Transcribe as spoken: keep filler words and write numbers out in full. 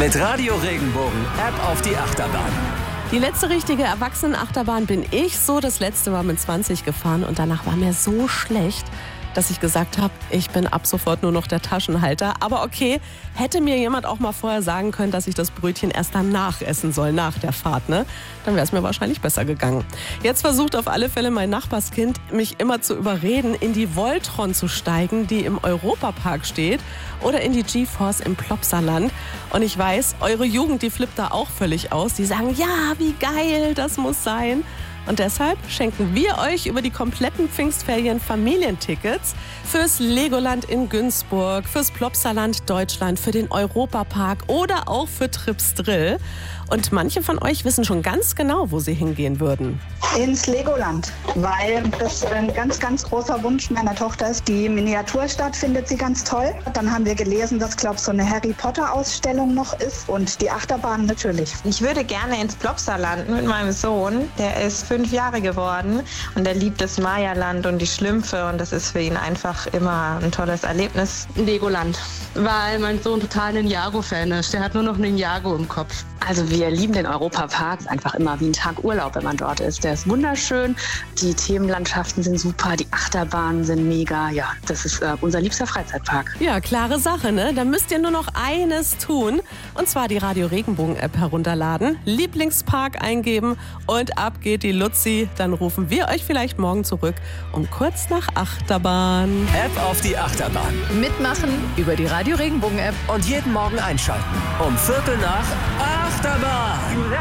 Mit Radio Regenbogen App auf die Achterbahn. Die letzte richtige Erwachsenenachterbahn bin ich so das letzte Mal mit zwanzig gefahren und danach war mir so schlecht, dass ich gesagt habe, ich bin ab sofort nur noch der Taschenhalter. Aber okay, hätte mir jemand auch mal vorher sagen können, dass ich das Brötchen erst danach essen soll, nach der Fahrt, ne? Dann wäre es mir wahrscheinlich besser gegangen. Jetzt versucht auf alle Fälle mein Nachbarskind, mich immer zu überreden, in die Voltron zu steigen, die im Europapark steht, oder in die GeForce im Plopsaland. Und ich weiß, eure Jugend, die flippt da auch völlig aus. Die sagen, ja, wie geil, das muss sein. Und deshalb schenken wir euch über die kompletten Pfingstferien Familientickets fürs Legoland in Günzburg, fürs Plopsaland Deutschland, für den Europapark oder auch für Trips Drill. Und manche von euch wissen schon ganz genau, wo sie hingehen würden. Ins Legoland, weil das ein ganz, ganz großer Wunsch meiner Tochter ist. Die Miniaturstadt findet sie ganz toll. Dann haben wir gelesen, dass, glaube ich, so eine Harry Potter Ausstellung noch ist und die Achterbahn natürlich. Ich würde gerne ins Plopsaland mit meinem Sohn. Der ist fünf Jahre geworden und er liebt das Mayaland und die Schlümpfe und das ist für ihn einfach immer ein tolles Erlebnis. Legoland, weil mein Sohn total ein Ninjago-Fan ist. Der hat nur noch Ninjago im Kopf. Also wir lieben den Europapark, einfach immer wie ein Tag Urlaub, wenn man dort ist. Der ist wunderschön, die Themenlandschaften sind super, die Achterbahnen sind mega. Ja, das ist äh, unser liebster Freizeitpark. Ja, klare Sache, ne? Da müsst ihr nur noch eines tun, und zwar die Radio Regenbogen App herunterladen, Lieblingspark eingeben und ab geht die Luzi. Dann rufen wir euch vielleicht morgen zurück um kurz nach Achterbahn. App auf die Achterbahn. Mitmachen über die Radio Regenbogen App. Und jeden Morgen einschalten. Um Viertel nach Achterbahn.